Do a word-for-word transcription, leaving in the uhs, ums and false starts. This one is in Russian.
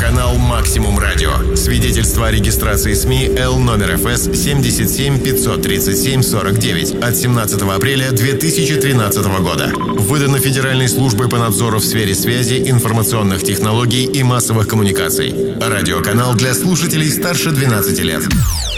Радиоканал «Максимум Радио». Свидетельство о регистрации СМИ Л номер эф эс семьдесят семь пятьсот тридцать семь сорок девять от семнадцатого апреля две тысячи тринадцатого года. Выдано Федеральной службой по надзору в сфере связи, информационных технологий и массовых коммуникаций. Радиоканал для слушателей старше двенадцати лет.